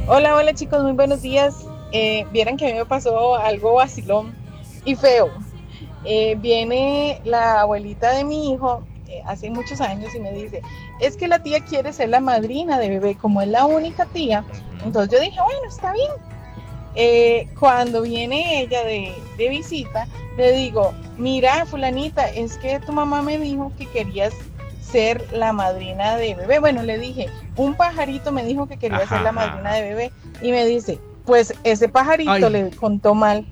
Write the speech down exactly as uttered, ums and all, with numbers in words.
Hola, hola chicos, muy buenos días. Eh, vieran que a mí me pasó algo vacilón y feo. Eh, viene la abuelita de mi hijo eh, hace muchos años y me dice, es que la tía quiere ser la madrina de bebé, como es la única tía. Ujú. Entonces yo dije, bueno, está bien. Eh, cuando viene ella de, de visita, le digo, mira, fulanita, es que tu mamá me dijo que querías ser la madrina de bebé. Bueno, le dije, un pajarito me dijo que quería ser Ajá, la ajá, madrina ajá. de bebé y me dice, pues ese pajarito Ay, le contó mal